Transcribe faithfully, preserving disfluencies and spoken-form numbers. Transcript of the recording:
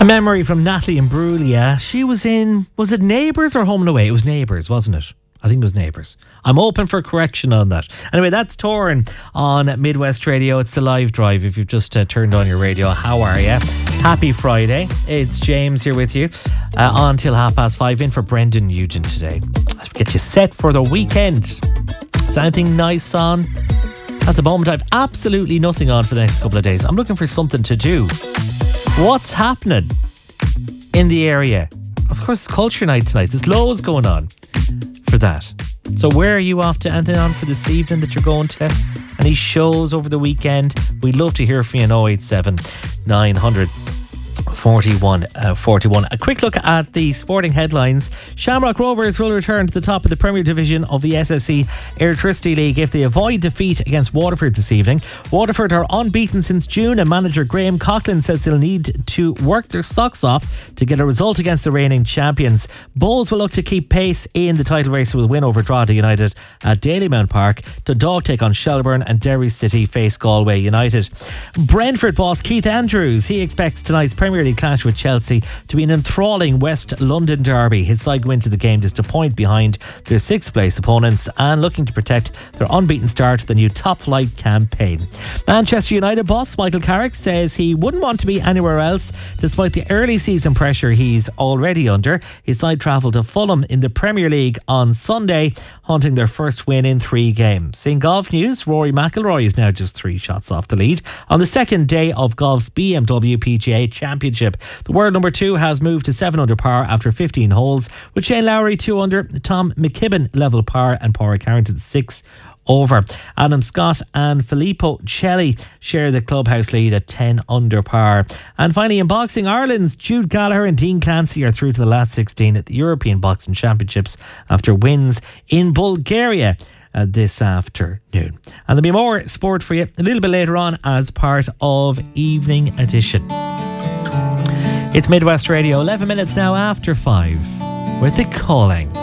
A memory from Natalie Imbruglia. She was in, was it Neighbours or Home and Away? It was Neighbours, wasn't it? I think it was Neighbours. I'm open for correction on that. Anyway, that's Torrin on Midwest Radio. It's the live drive if you've just uh, turned on your radio. How are you? Happy Friday. It's James here with you uh, on till half past five. In for Brendan Nugent today. Let's get you set for the weekend. Is anything nice on? At the moment, I've absolutely nothing on for the next couple of days. I'm looking for something to do. What's happening in the area? Of course, it's Culture Night tonight. There's loads going on for that. So where are you off to? Anything on for this evening that you're going to? Any shows over the weekend? We'd love to hear from you in oh eight seven, nine hundred, forty-one forty-one. A quick look at the sporting headlines. Shamrock Rovers will return to the top of the Premier Division of the S S E Electricity League if they avoid defeat against Waterford this evening. Waterford are unbeaten since June, and manager Graham Coughlin says they'll need to work their socks off to get a result against the reigning champions. Bulls will look to keep pace in the title race with a win over Drogheda United at Dalymount Park. Dundalk take on Shelbourne, and Derry City face Galway United. Brentford boss Keith Andrews, he expects tonight's Premier League clash with Chelsea to be an enthralling West London derby. His side go into the game just a point behind their sixth place opponents and looking to protect their unbeaten start to the new top flight campaign. Manchester United boss Michael Carrick says he wouldn't want to be anywhere else despite the early season pressure he's already under. His side travelled to Fulham in the Premier League on Sunday, hunting their first win in three games. In golf news, Rory McIlroy is now just three shots off the lead on the second day of golf's B M W P G A Championship. The world number two has moved to seven under par after fifteen holes, with Shane Lowry two under, Tom McKibben level par, and Padraig Carrington six over. Adam Scott and Filippo Celli share the clubhouse lead at ten under par. And finally, in boxing, Ireland's Jude Gallagher and Dean Clancy are through to the last sixteen at the European Boxing Championships after wins in Bulgaria Uh, this afternoon. And there'll be more sport for you a little bit later on as part of Evening Edition. It's Midwest Radio, eleven minutes now after five, with The Calling.